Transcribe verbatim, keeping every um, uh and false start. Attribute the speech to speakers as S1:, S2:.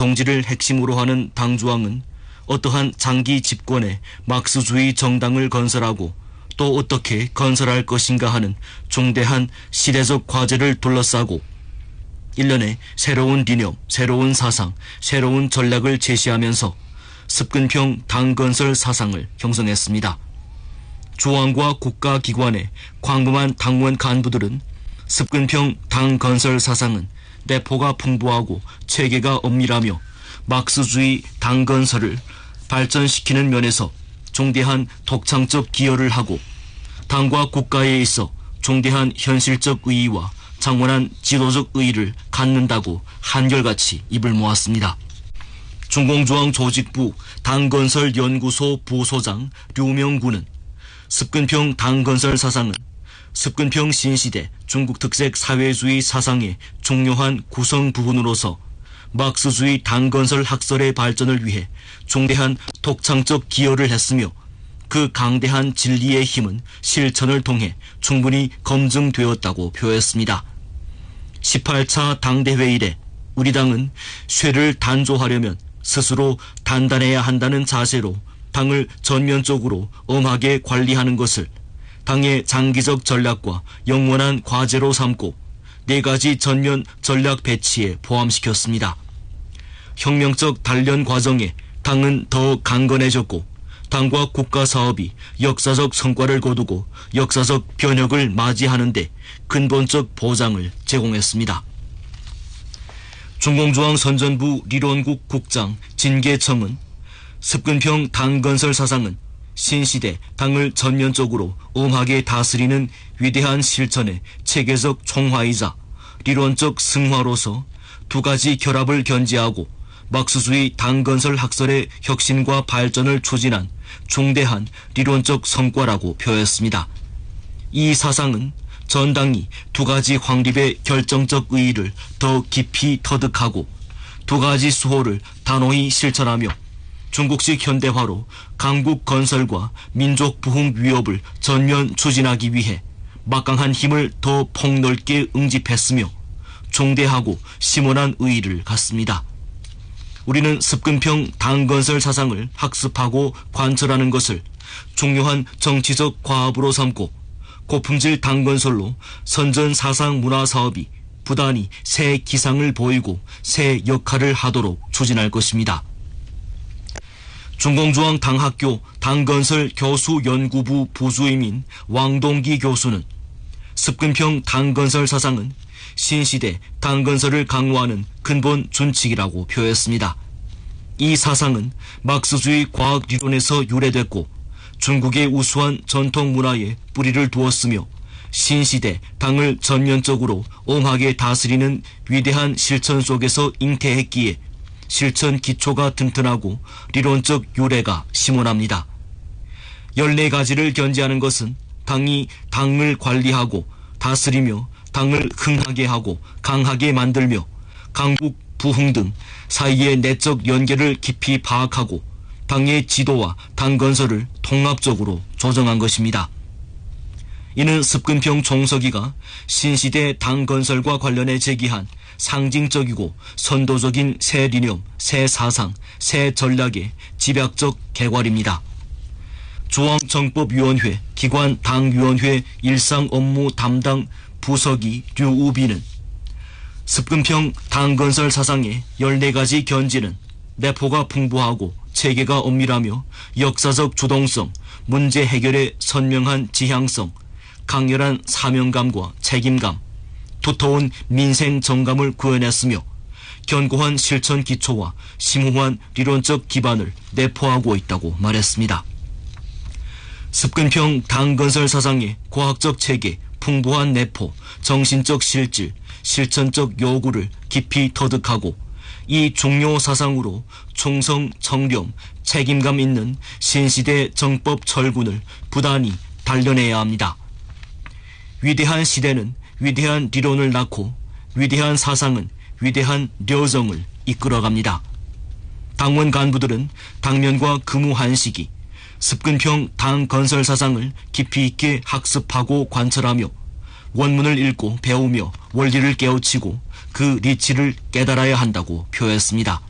S1: 宗지를 핵심으로 하는 당주왕은 어떠한 장기 집권의 막스주의 정당을 건설하고 또 어떻게 건설할 것인가 하는 중대한 시대적 과제를 둘러싸고 일련의 새로운 이념, 새로운 사상, 새로운 전략을 제시하면서 습근평 당건설 사상을 형성했습니다. 주왕과 국가기관의 광범한 당원 간부들은 습근평 당건설 사상은 내포가 풍부하고 체계가 엄밀하며 막스주의 당건설을 발전시키는 면에서 중대한 독창적 기여를 하고 당과 국가에 있어 중대한 현실적 의의와 장원한 지도적 의의를 갖는다고 한결같이 입을 모았습니다. 중공주왕 조직부 당건설연구소 부소장 류명구는 습근평 당건설 사상은 습근평 신시대 중국 특색 사회주의 사상의 중요한 구성 부분으로서 막스주의 당건설 학설의 발전을 위해 중대한 독창적 기여를 했으며 그 강대한 진리의 힘은 실천을 통해 충분히 검증되었다고 표했습니다. 십팔 차 당대회 이래 우리 당은 쇠를 단조하려면 스스로 단단해야 한다는 자세로 당을 전면적으로 엄하게 관리하는 것을 당의 장기적 전략과 영원한 과제로 삼고 네 가지 전면 전략 배치에 포함시켰습니다. 혁명적 단련 과정에 당은 더 강건해졌고 당과 국가 사업이 역사적 성과를 거두고 역사적 변혁을 맞이하는 데 근본적 보장을 제공했습니다. 중공주왕 선전부 리론국 국장 진계청은 습근평 당건설 사상은 신시대 당을 전면적으로 엄하게 다스리는 위대한 실천의 체계적 총화이자 리론적 승화로서 두 가지 결합을 견지하고 막스주의 당건설 학설의 혁신과 발전을 추진한 중대한 리론적 성과라고 표했습니다. 이 사상은 전당이 두 가지 확립의 결정적 의의를 더 깊이 터득하고 두 가지 수호를 단호히 실천하며 중국식 현대화로 강국 건설과 민족 부흥 위협을 전면 추진하기 위해 막강한 힘을 더 폭넓게 응집했으며 중대하고 심원한 의의를 갖습니다. 우리는 습근평 당건설 사상을 학습하고 관철하는 것을 중요한 정치적 과업으로 삼고 고품질 당건설로 선전 사상 문화 사업이 부단히 새 기상을 보이고 새 역할을 하도록 추진할 것입니다. 중공주왕 당학교 당건설 교수연구부 부주임인 왕동기 교수는 습근평 당건설 사상은 신시대 당건설을 강화하는 근본 준칙이라고 표했습니다. 이 사상은 막스주의 과학리론에서 유래됐고 중국의 우수한 전통 문화에 뿌리를 두었으며 신시대 당을 전면적으로 엄하게 다스리는 위대한 실천 속에서 잉태했기에 실천 기초가 튼튼하고 리론적 유래가 심원합니다. 열네 가지를 견지하는 것은 당이 당을 관리하고 다스리며 당을 흥하게 하고 강하게 만들며 강국 부흥 등 사이의 내적 연계를 깊이 파악하고 당의 지도와 당건설을 통합적으로 조정한 것입니다. 이는 습근평 종서기가 신시대 당건설과 관련해 제기한 상징적이고 선도적인 새 리념, 새 사상, 새 전략의 집약적 개괄입니다. 중앙정법위원회, 기관 당위원회 일상 업무 담당 부서기 류우비는 습근평 당건설 사상의 열네 가지 견지는 내포가 풍부하고 체계가 엄밀하며 역사적 주동성, 문제 해결의 선명한 지향성, 강렬한 사명감과 책임감, 두터운 민생 정감을 구현했으며 견고한 실천 기초와 심오한 리론적 기반을 내포하고 있다고 말했습니다. 습근평 당건설 사상의 과학적 체계, 풍부한 내포, 정신적 실질, 실천적 요구를 깊이 터득하고 이 중요 사상으로 충성, 청렴, 책임감 있는 신시대 정법 철군을 부단히 단련해야 합니다. 위대한 시대는 위대한 리론을 낳고 위대한 사상은 위대한 려정을 이끌어갑니다. 당원 간부들은 당면과 근무한 시기 습근평 당건설 사상을 깊이 있게 학습하고 관철하며 원문을 읽고 배우며 원리를 깨우치고 그 리치를 깨달아야 한다고 표했습니다.